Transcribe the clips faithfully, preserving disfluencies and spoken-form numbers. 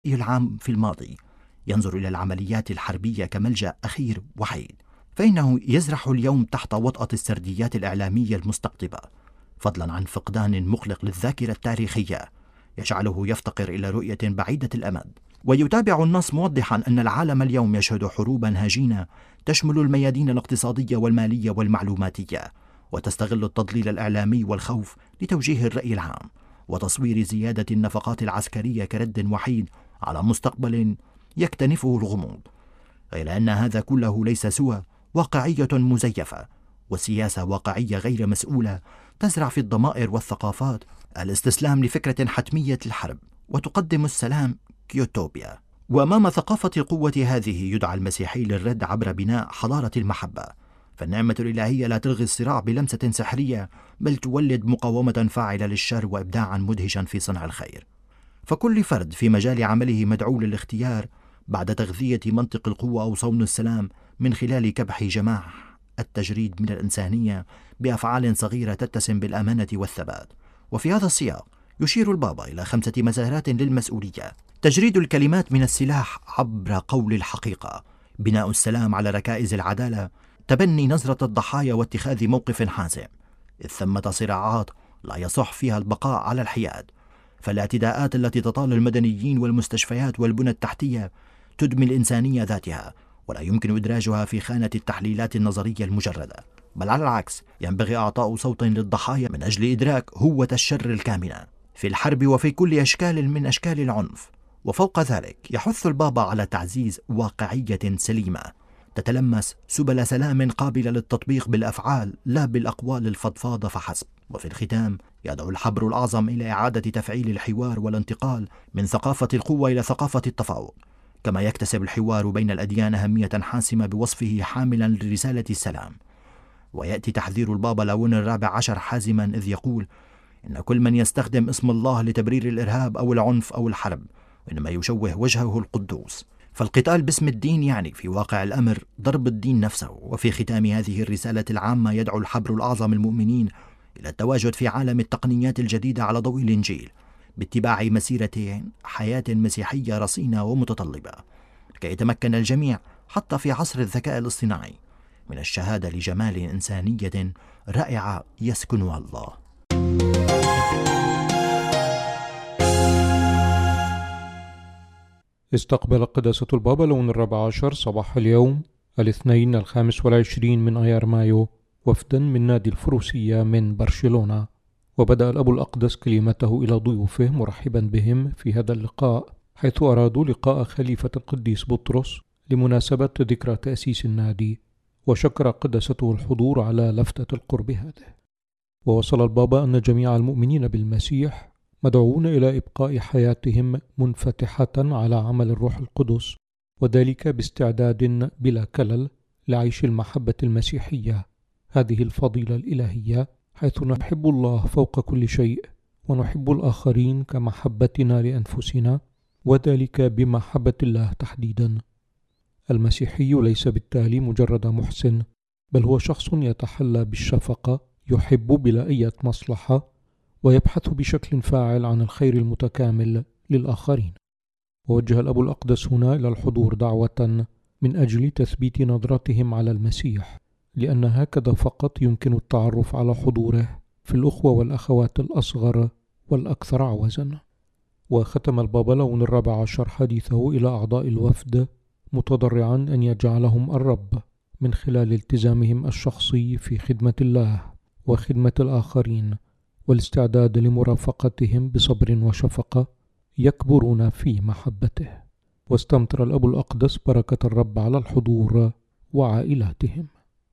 العام في الماضي ينظر إلى العمليات الحربية كملجأ أخير وحيد، فإنه يزرح اليوم تحت وطأة السرديات الإعلامية المستقطبة، فضلا عن فقدان مقلق للذاكرة التاريخية يجعله يفتقر إلى رؤية بعيدة الأمد. ويتابع النص موضحا أن العالم اليوم يشهد حروبا هجينة تشمل الميادين الاقتصادية والمالية والمعلوماتية، وتستغل التضليل الإعلامي والخوف لتوجيه الرأي العام وتصوير زيادة النفقات العسكرية كرد وحيد على مستقبل يكتنفه الغموض، غير أن هذا كله ليس سوى واقعية مزيفة وسياسة واقعية غير مسؤولة تزرع في الضمائر والثقافات الاستسلام لفكرة حتمية الحرب وتقدم السلام كيوتوبيا. وأمام ثقافة القوة هذه يدعى المسيحي للرد عبر بناء حضارة المحبة، فالنعمة الإلهية لا تلغي الصراع بلمسة سحرية، بل تولد مقاومة فاعلة للشر وإبداعا مدهشا في صنع الخير. فكل فرد في مجال عمله مدعو للاختيار بعد تغذية منطق القوة أو صون السلام من خلال كبح جماح التجريد من الإنسانية بأفعال صغيرة تتسم بالأمانة والثبات. وفي هذا السياق يشير البابا إلى خمسة مسارات للمسؤولية: تجريد الكلمات من السلاح عبر قول الحقيقة، بناء السلام على ركائز العدالة، تبني نظرة الضحايا واتخاذ موقف حاسم، إذ ثمة صراعات لا يصح فيها البقاء على الحياد، فالاعتداءات التي تطال المدنيين والمستشفيات والبنى التحتية تدمي الإنسانية ذاتها، ولا يمكن إدراجها في خانة التحليلات النظرية المجردة، بل على العكس ينبغي إعطاء صوت للضحايا من أجل إدراك هوة الشر الكامنة في الحرب وفي كل أشكال من أشكال العنف. وفوق ذلك يحث البابا على تعزيز واقعية سليمة تتلمس سبل سلام قابلة للتطبيق بالأفعال لا بالأقوال الفضفاضة فحسب. وفي الختام يدعو الحبر الأعظم إلى إعادة تفعيل الحوار والانتقال من ثقافة القوة إلى ثقافة التفاوض، كما يكتسب الحوار بين الأديان أهمية حاسمة بوصفه حاملا لرسالة السلام. ويأتي تحذير البابا لاون الرابع عشر حازما، إذ يقول إن كل من يستخدم اسم الله لتبرير الإرهاب أو العنف أو الحرب إنما يشوه وجهه القدوس، فالقتال باسم الدين يعني في واقع الأمر ضرب الدين نفسه. وفي ختام هذه الرسالة العامة يدعو الحبر الأعظم المؤمنين إلى التواجد في عالم التقنيات الجديدة على ضوء الإنجيل باتباع مسيرة حياة مسيحية رصينة ومتطلبة، لكي يتمكن الجميع حتى في عصر الذكاء الاصطناعي من الشهادة لجمال إنسانية رائعة يسكنها الله. استقبل قداسة البابا لون الرابع عشر صباح اليوم الاثنين الخامس والعشرين من أيار مايو وفدا من نادي الفروسية من برشلونة. وبدأ الأب الأقدس كلمته إلى ضيوفه مرحبا بهم في هذا اللقاء، حيث أرادوا لقاء خليفة القديس بطرس لمناسبة ذكرى تأسيس النادي، وشكر قداسته الحضور على لفتة القرب هذه. ووصل البابا أن جميع المؤمنين بالمسيح مدعوون إلى إبقاء حياتهم منفتحة على عمل الروح القدس، وذلك باستعداد بلا كلل لعيش المحبة المسيحية، هذه الفضيلة الإلهية، حيث نحب الله فوق كل شيء ونحب الآخرين كمحبتنا لأنفسنا، وذلك بمحبة الله تحديدا. المسيحي ليس بالتالي مجرد محسن، بل هو شخص يتحلى بالشفقة، يحب بلا أي مصلحة، ويبحث بشكل فاعل عن الخير المتكامل للآخرين. ووجه الأب الأقدس هنا إلى الحضور دعوة من أجل تثبيت نظرتهم على المسيح، لأن هكذا فقط يمكن التعرف على حضوره في الأخوة والأخوات الأصغر والأكثر عوزا. وختم البابا لون الرابع عشر حديثه إلى أعضاء الوفد متضرعا أن يجعلهم الرب من خلال التزامهم الشخصي في خدمة الله وخدمة الآخرين، والاستعداد لمرافقتهم بصبر وشفقة يكبرون في محبته. واستمطر الأب الأقدس بركة الرب على الحضور وعائلاتهم.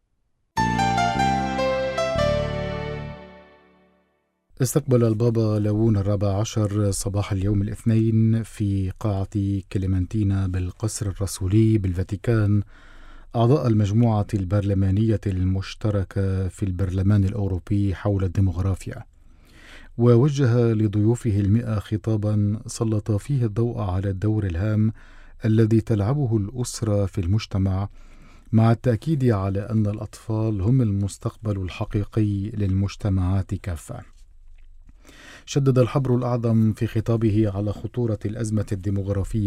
استقبل البابا لاون الرابع عشر صباح اليوم الاثنين في قاعة كليمنتينا بالقصر الرسولي بالفاتيكان أعضاء المجموعة البرلمانية المشتركة في البرلمان الأوروبي حول الديمغرافيا، ووجه لضيوفه المئة خطابا سلط فيه الضوء على الدور الهام الذي تلعبه الأسرة في المجتمع، مع التأكيد على أن الأطفال هم المستقبل الحقيقي للمجتمعات كافة. شدد الحبر الأعظم في خطابه على خطورة الأزمة الديمغرافية